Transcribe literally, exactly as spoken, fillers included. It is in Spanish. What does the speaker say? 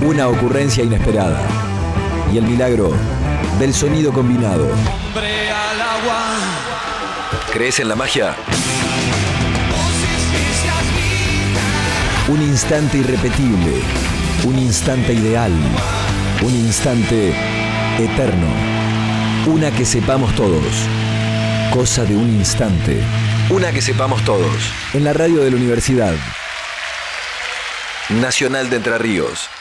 Una ocurrencia inesperada. Y el milagro del sonido combinado. ¿Crees en la magia? Un instante irrepetible. Un instante ideal. Un instante eterno. Una que sepamos todos. Cosa de un instante. Una que sepamos todos. En la radio de la Universidad Nacional de Entre Ríos.